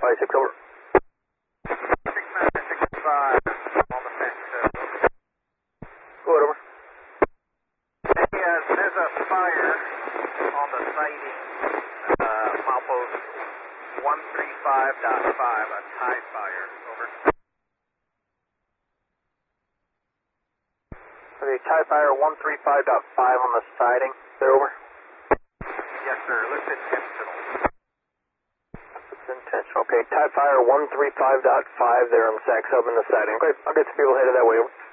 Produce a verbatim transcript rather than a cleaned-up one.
five six, over. six nine six five on the fax sub. Go ahead, over. Hey, uh, there's a fire on the siding, uh, milepost one three five point five, a tie fire, over. Okay, TIE Fighter one three five point five on the siding. There, over. Yes, sir, looks intentional. It's intentional. Okay, TIE Fighter one three five point five there on the sack sub in the siding. Okay, I'll get some people headed that way, over.